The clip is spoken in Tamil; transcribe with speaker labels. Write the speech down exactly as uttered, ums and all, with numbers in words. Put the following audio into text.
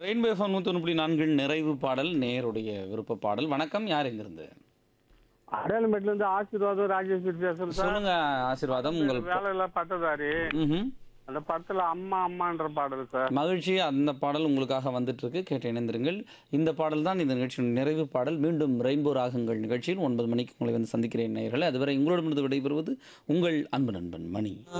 Speaker 1: ரெயின்போ எஃப்எம் நூற்றி ஒன்று புள்ளி நான்கில் நிறைவு பாடல் நேயருடைய விருப்ப பாடல். வணக்கம், யார் எங்கிருந்து?
Speaker 2: அடையாளமேட்ல இருந்து ஆசீர்வாதம் ராஜேஸ்வரி பேசுறேன் சார்.
Speaker 1: சொல்லுங்க ஆசீர்வாதம். உங்கள்
Speaker 2: வேலையில பட்டதாரி
Speaker 1: ம்ஹும்.
Speaker 2: அந்த படத்துல அம்மா அம்மான்ற பாடல் சார்.
Speaker 1: மகிழ்ச்சி. அந்த பாடல் உங்களுக்காக வந்துட்டு இருக்கு, கேட்டு இணைந்திருங்கள். இந்த பாடல் தான் இந்த நிகழ்ச்சியின் நிறைவு பாடல். மீண்டும் ரெயின்போ ராகங்கள் நிகழ்ச்சியில் ஒன்பது மணிக்கு உங்களை வந்து சந்திக்கிறேன் நேயர்களே. அதுவரை உங்களிடமிருந்து விடைபெறுவது உங்கள் அன்பு நண்பன் மணி.